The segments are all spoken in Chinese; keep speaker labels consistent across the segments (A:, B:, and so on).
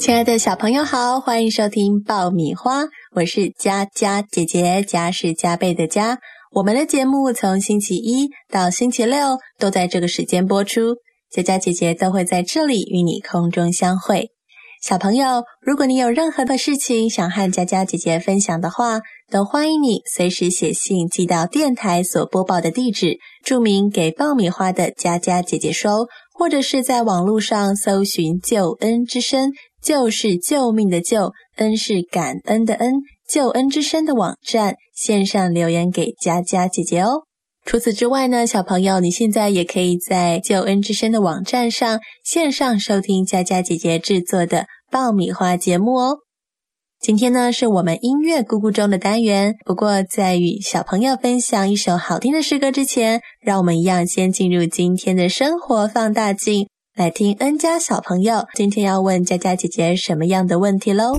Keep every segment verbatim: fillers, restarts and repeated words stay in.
A: 亲爱的小朋友好，欢迎收听爆米花，我是佳佳姐姐，佳是加倍的佳。我们的节目从星期一到星期六都在这个时间播出，佳佳姐姐都会在这里与你空中相会。小朋友，如果你有任何的事情想和佳佳姐姐分享的话，都欢迎你随时写信寄到电台所播报的地址，注明给爆米花的佳佳姐姐收，或者是在网络上搜寻救恩之声，救是救命的救，恩是感恩的恩，救恩之声的网站线上留言给佳佳姐姐哦。除此之外呢，小朋友你现在也可以在救恩之声的网站上线上收听佳佳姐姐制作的爆米花节目哦。今天呢是我们音乐咕咕钟的单元，不过在与小朋友分享一首好听的诗歌之前，让我们一样先进入今天的生活放大镜，来听恩家小朋友今天要问佳佳姐姐什么样的问题咯。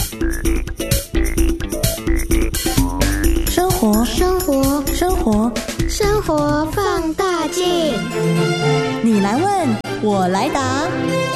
A: 生活
B: 生活
A: 生活
B: 生活放大镜，
A: 你来问我来答。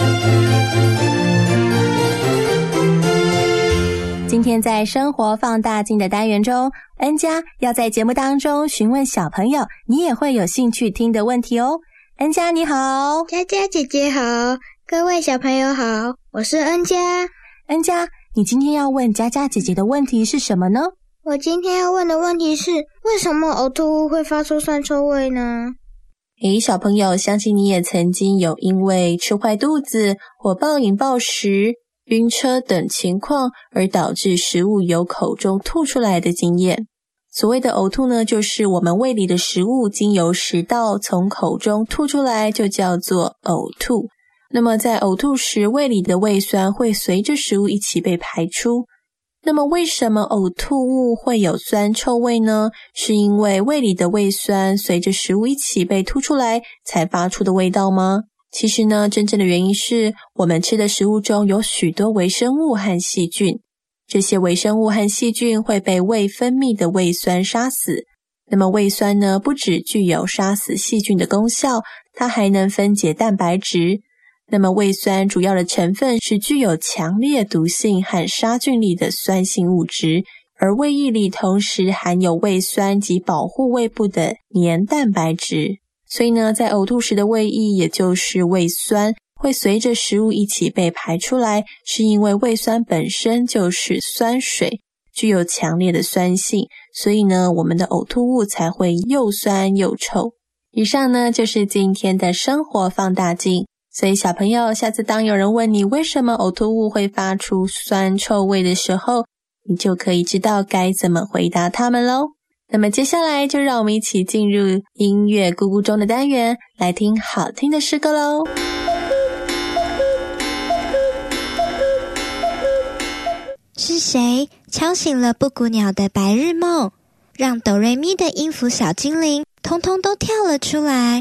A: 今天在生活放大镜的单元中，恩家要在节目当中询问小朋友你也会有兴趣听的问题哦。恩家你好。
B: 佳佳姐姐好，各位小朋友好，我是恩家。
A: 恩家，你今天要问佳佳姐姐的问题是什么呢？
B: 我今天要问的问题是，为什么呕吐物会发出酸臭味呢？
A: 诶，小朋友，相信你也曾经有因为吃坏肚子或暴饮暴食、晕车等情况而导致食物由口中吐出来的经验。所谓的呕吐呢，就是我们胃里的食物经由食道从口中吐出来，就叫做呕吐。那么在呕吐时，胃里的胃酸会随着食物一起被排出。那么为什么呕吐物会有酸臭味呢？是因为胃里的胃酸随着食物一起被吐出来才发出的味道吗？其实呢，真正的原因是我们吃的食物中有许多微生物和细菌，这些微生物和细菌会被胃分泌的胃酸杀死。那么胃酸呢，不只具有杀死细菌的功效，它还能分解蛋白质。那么胃酸主要的成分是具有强烈毒性和杀菌力的酸性物质，而胃液里同时含有胃酸及保护胃部的黏蛋白质。所以呢，在呕吐时的胃液，也就是胃酸，会随着食物一起被排出来，是因为胃酸本身就是酸水，具有强烈的酸性，所以呢，我们的呕吐物才会又酸又臭。以上呢，就是今天的生活放大镜。所以小朋友，下次当有人问你为什么呕吐物会发出酸臭味的时候，你就可以知道该怎么回答他们咯。那么接下来就让我们一起进入音乐咕咕钟的单元，来听好听的诗歌咯。
C: 是谁敲醒了布谷鸟的白日梦，让哆瑞咪的音符小精灵通通都跳了出来？